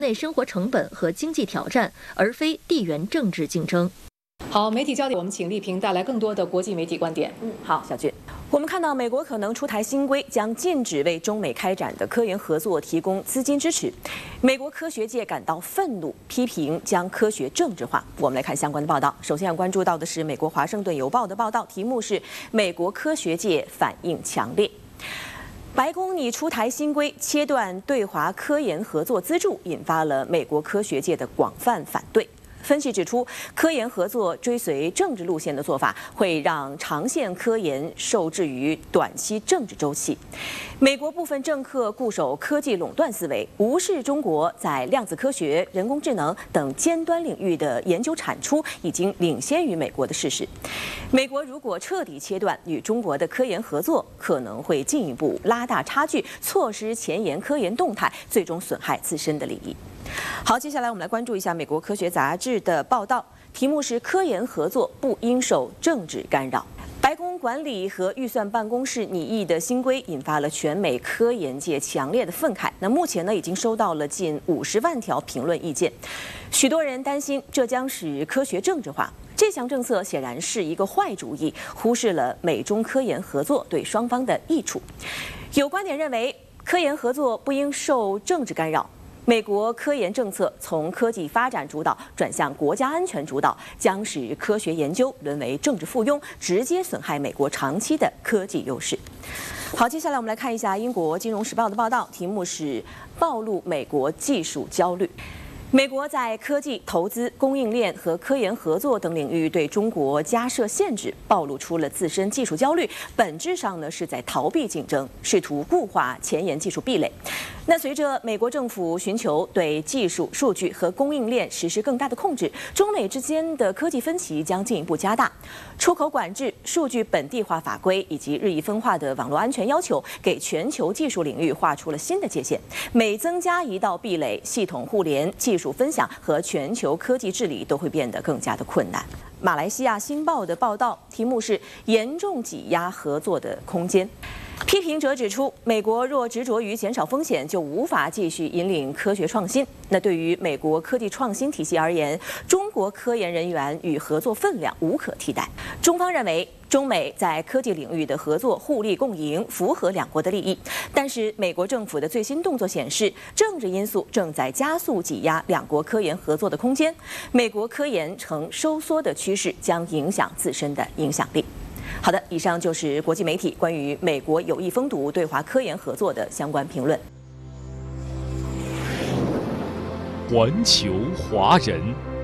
内生活成本和经济挑战，而非地缘政治竞争。 好，媒体焦点，我们请丽萍带来更多的国际媒体观点。 好，小俊，我们看到美国可能出台新规，将禁止为中美开展的科研合作提供资金支持。美国科学界感到愤怒，批评将科学政治化。我们来看相关的报道。首先要关注到的是美国《华盛顿邮报》的报道，题目是“美国科学界反应强烈”。白宫拟出台新规，切断对华科研合作资助，引发了美国科学界的广泛反对。分析指出，科研合作追随政治路线的做法，会让长线科研受制于短期政治周期。美国部分政客固守科技垄断思维，无视中国在量子科学、人工智能等尖端领域的研究产出已经领先于美国的事实。美国如果彻底切断与中国的科研合作，可能会进一步拉大差距，错失前沿科研动态，最终损害自身的利益。好，接下来我们来关注一下美国科学杂志的报道，题目是“科研合作不应受政治干扰”。白宫管理和预算办公室拟议的新规引发了全美科研界强烈的愤慨。那目前呢，已经收到了近50万条评论意见，许多人担心这将使科学政治化。这项政策显然是一个坏主意，忽视了美中科研合作对双方的益处。有观点认为，科研合作不应受政治干扰。美国科研政策从科技发展主导转向国家安全主导，将使科学研究沦为政治附庸，直接损害美国长期的科技优势。好，接下来我们来看一下英国《金融时报》的报道，题目是“暴露美国技术焦虑”。美国在科技、投资、供应链和科研合作等领域对中国加设限制，暴露出了自身技术焦虑。本质上呢是在逃避竞争，试图固化前沿技术壁垒。那随着美国政府寻求对技术、数据和供应链实施更大的控制，中美之间的科技分歧将进一步加大。出口管制、数据本地化法规以及日益分化的网络安全要求，给全球技术领域画出了新的界限。每增加一道壁垒，系统互联、技术分享和全球科技治理都会变得更加的困难。马来西亚《新报》的报道题目是“严重挤压合作的空间”。批评者指出，美国若执着于减少风险，就无法继续引领科学创新。那对于美国科技创新体系而言，中国科研人员与合作分量无可替代。中方认为，中美在科技领域的合作互利共赢，符合两国的利益。但是，美国政府的最新动作显示，政治因素正在加速挤压两国科研合作的空间。美国科研呈收缩的趋势，将影响自身的影响力。好的，以上就是国际媒体关于美国有意封堵对华科研合作的相关评论。 环球华人。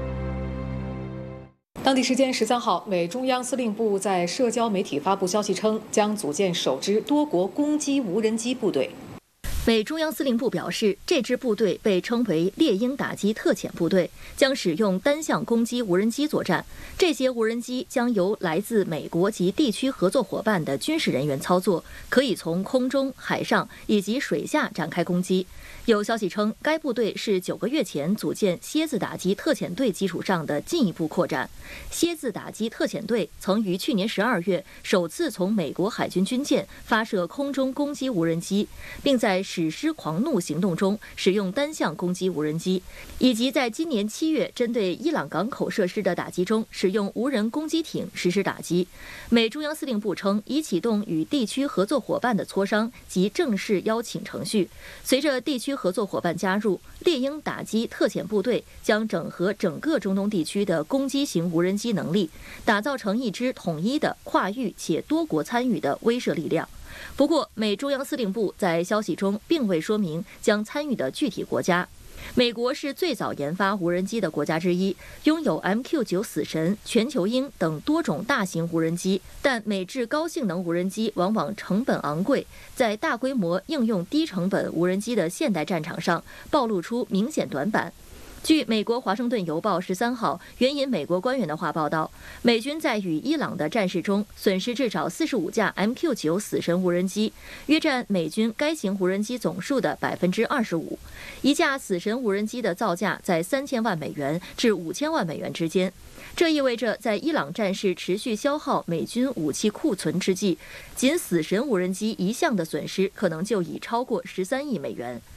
当地时间13号，美中央司令部在社交媒体发布消息称，将组建首支多国攻击无人机部队。 美中央司令部表示，这支部队被称为猎鹰打击特遣部队，将使用单向攻击无人机作战。这些无人机将由来自美国及地区合作伙伴的军事人员操作，可以从空中、海上以及水下展开攻击。有消息称，该部队是9个月前组建蝎子打击特遣队基础上的进一步扩展。蝎子打击特遣队曾于去年12月首次从美国海军军舰发射空中攻击无人机，并在史诗狂怒行动中使用单向攻击无人机，以及在今年7月针对伊朗港口设施的打击中使用无人攻击艇实施打击。美中央司令部称，已启动与地区合作伙伴的磋商及正式邀请程序。随着地区合作伙伴加入，猎鹰打击特遣部队将整合整个中东地区的攻击型无人机能力，打造成一支统一的跨域且多国参与的威慑力量。不过，美中央司令部在消息中并未说明将参与的具体国家。美国是最早研发无人机的国家之一，拥有 MQ-9 死神、全球鹰等多种大型无人机，但美制高性能无人机往往成本昂贵，在大规模应用低成本无人机的现代战场上暴露出明显短板。据美国《华盛顿邮报》13号援引美国官员的话报道，美军在与伊朗的战事中损失至少45架 MQ-9 死神无人机，约占美军该型无人机总数的25%。一架死神无人机的造价在3000万美元至5000万美元之间。这意味着，在伊朗战事持续消耗美军武器库存之际，仅死神无人机一项的损失可能就已超过13亿美元。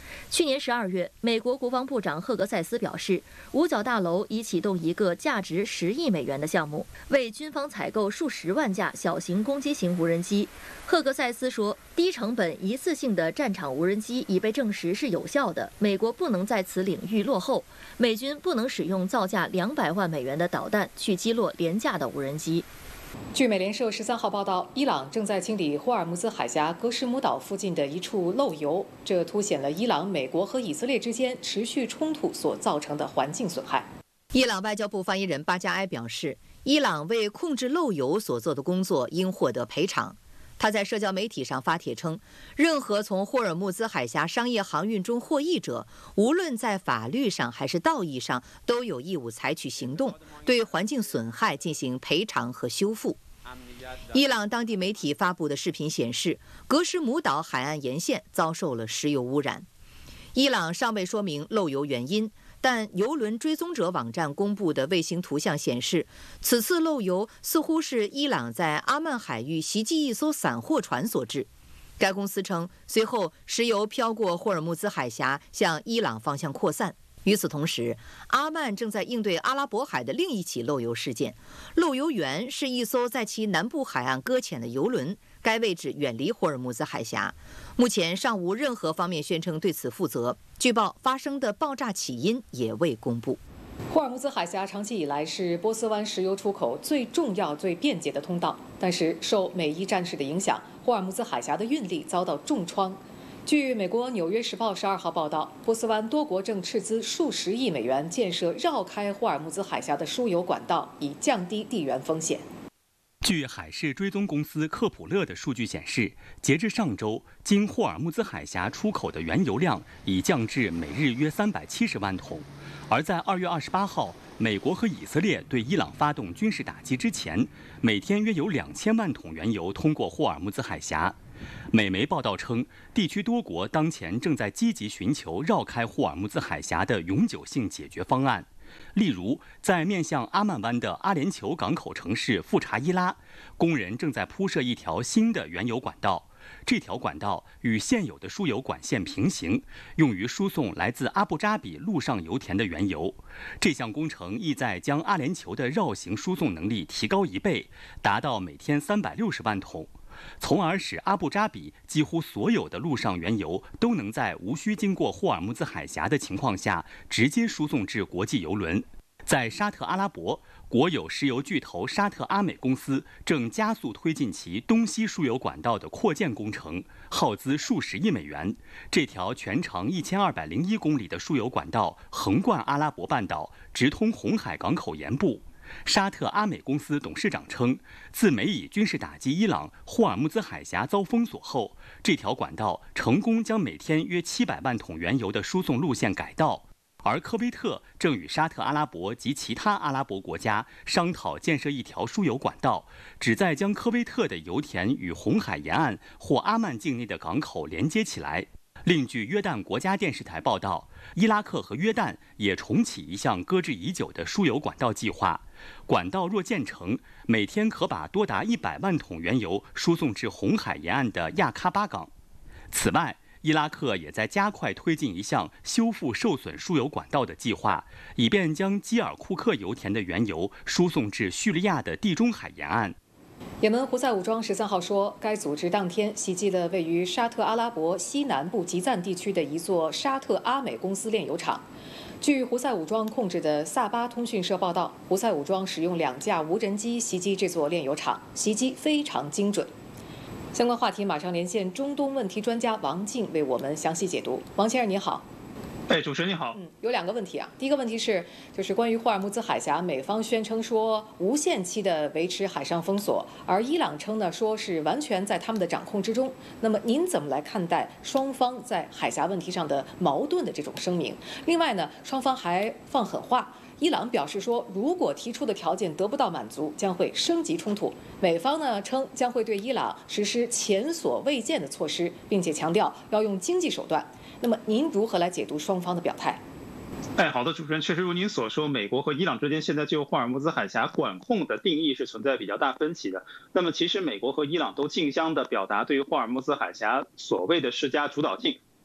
去年12月，美国国防部长赫格塞斯表示，五角大楼已启动一个价值10亿美元的项目，为军方采购数十万架小型攻击型无人机。赫格塞斯说，低成本一次性的战场无人机已被证实是有效的，美国不能在此领域落后，美军不能使用造价200万美元的导弹去击落廉价的无人机。 据美联社13号报道，伊朗正在清理霍尔木兹海峡格什姆岛附近的一处漏油，这凸显了伊朗、美国和以色列之间持续冲突所造成的环境损害。 伊朗外交部发言人巴加埃表示，伊朗为控制漏油所做的工作应获得赔偿。他在社交媒体上发帖称，任何从霍尔木兹海峡商业航运中获益者，无论在法律上还是道义上，都有义务采取行动，对环境损害进行赔偿和修复。伊朗当地媒体发布的视频显示，格什姆岛海岸沿线遭受了石油污染。伊朗尚未说明漏油原因，但油轮追踪者网站公布的卫星图像显示，此次漏油似乎是伊朗在阿曼海域袭击一艘散货船所致。该公司称，随后石油飘过霍尔木兹海峡，向伊朗方向扩散。与此同时，阿曼正在应对阿拉伯海的另一起漏油事件。漏油源是一艘在其南部海岸搁浅的油轮，该位置远离霍尔木兹海峡。目前尚无任何方面宣称对此负责。据报，发生的爆炸起因也未公布。 霍尔木兹海峡长期以来是波斯湾石油出口最重要、最便捷的通道，但是受美伊战事的影响，霍尔木兹海峡的运力遭到重创。据美国《纽约时报》12号报道，波斯湾多国正斥资数十亿美元建设绕开霍尔木兹海峡的输油管道，以降低地缘风险。 据海事追踪公司科普勒的数据显示，截至上周，经霍尔木兹海峡出口的原油量已降至每日约370万桶。而在2月28号，美国和以色列对伊朗发动军事打击之前，每天约有2000万桶原油通过霍尔木兹海峡。美媒报道称，地区多国当前正在积极寻求绕开霍尔木兹海峡的永久性解决方案。例如，在面向阿曼湾的阿联酋港口城市富查伊拉，工人正在铺设一条新的原油管道。这条管道与现有的输油管线平行，用于输送来自阿布扎比陆上油田的原油。这项工程意在将阿联酋的绕行输送能力提高1倍，达到每天360万桶。从而使阿布扎比几乎所有的陆上原油都能在无需经过霍尔木兹海峡的情况下直接输送至国际油轮。在沙特阿拉伯，国有石油巨头沙特阿美公司正加速推进其东西输油管道的扩建工程，耗资数十亿美元。这条全长1201公里的输油管道横贯阿拉伯半岛，直通红海港口沿部。沙特阿美公司董事长称，自美以军事打击伊朗，霍尔木兹海峡遭封锁后，这条管道成功将每天约700万桶原油的输送路线改道。而科威特正与沙特阿拉伯及其他阿拉伯国家商讨建设一条输油管道，旨在将科威特的油田与红海沿岸或阿曼境内的港口连接起来。另据约旦国家电视台报道，伊拉克和约旦也重启一项搁置已久的输油管道计划。管道若建成，每天可把多达100万桶原油输送至红海沿岸的亚喀巴港。此外，伊拉克也在加快推进一项修复受损输油管道的计划，以便将基尔库克油田的原油输送至叙利亚的地中海沿岸。 也门胡塞武装13号说，该组织当天袭击了位于沙特阿拉伯西南部吉赞地区的一座沙特阿美公司炼油厂。据胡塞武装控制的萨巴通讯社报道，胡塞武装使用2架无人机袭击这座炼油厂，袭击非常精准。相关话题马上连线中东问题专家王静为我们详细解读。王先生你好。 主持人你好。 有2个问题啊。第一个问题是，就是关于霍尔木兹海峡，美方宣称说无限期的维持海上封锁，而伊朗称呢说是完全在他们的掌控之中。那么您怎么来看待双方在海峡问题上的矛盾的这种声明？另外呢，双方还放狠话。伊朗表示说，如果提出的条件得不到满足，将会升级冲突。美方呢称将会对伊朗实施前所未见的措施，并且强调要用经济手段。那么您如何来解读双方的表态？ 好的，主持人，确实如您所说，美国和伊朗之间现在就霍尔木兹海峡管控的定义是存在比较大分歧的。那么其实美国和伊朗都竞相的表达对于霍尔木兹海峡所谓的施加主导性。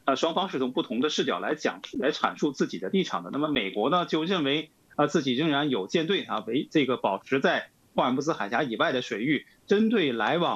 双方是从不同的视角来阐述自己的立场的。那么美国呢就认为自己仍然有舰队保持在霍尔木兹海峡以外的水域，针对来往